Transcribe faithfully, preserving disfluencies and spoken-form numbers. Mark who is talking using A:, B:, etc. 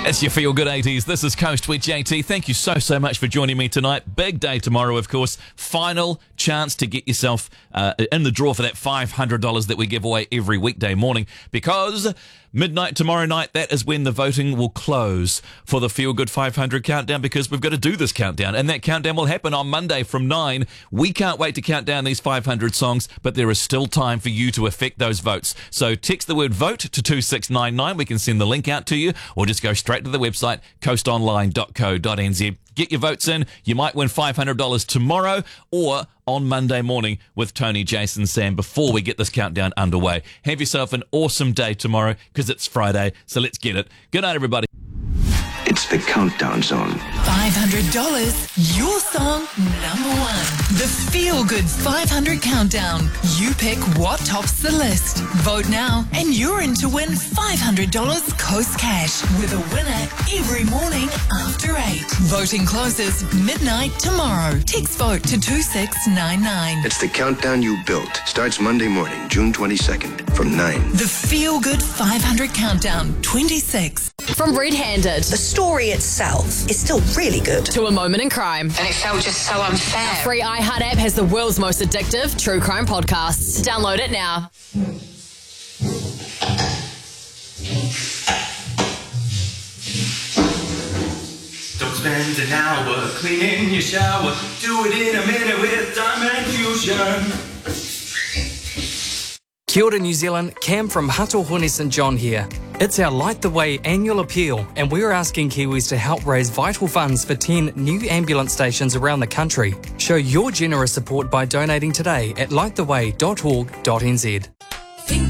A: It's your Feel Good eighties. This is Coast with J T. Thank you so, so much for joining me tonight. Big day tomorrow, of course. Final chance to get yourself uh, in the draw for that five hundred dollars that we give away every weekday morning, because midnight tomorrow night, that is when the voting will close for the Feel Good five hundred countdown, because we've got to do this countdown, and that countdown will happen on Monday from nine. We can't wait to count down these five hundred songs, but there is still time for you to affect those votes. So text the word VOTE to two six nine nine. We can send the link out to you, or just go straight to the website, coast online dot co dot n z. Get your votes in. You might win five hundred dollars tomorrow or on Monday morning with Tony, Jason, Sam before we get this countdown underway. Have yourself an awesome day tomorrow, because it's Friday, so let's get it. Good night, everybody.
B: It's the Countdown Zone.
C: five hundred dollars, your song number one. The Feel Good five hundred Countdown. You pick what tops the list. Vote now and you're in to win five hundred dollars Coast Cash with a winner every morning after eight. Voting closes midnight tomorrow. Text VOTE to two six nine nine.
B: It's the Countdown You built. Starts Monday morning, June twenty-second, from nine.
C: The Feel Good five hundred Countdown, twenty-six.
D: From Red Handed
E: The story itself is still really good.
D: to A Moment in Crime.
F: And it felt just so unfair.
D: Free iHeart app has the world's most addictive true crime podcasts. Download it now.
G: Don't spend an hour cleaning your shower. Do it in a minute with Diamond Fusion.
H: Kia ora, New Zealand. Cam from Hatohone St John here. It's our Light the Way annual appeal, and we're asking Kiwis to help raise vital funds for ten new ambulance stations around the country. Show your generous support by donating today at light the way dot org dot n z.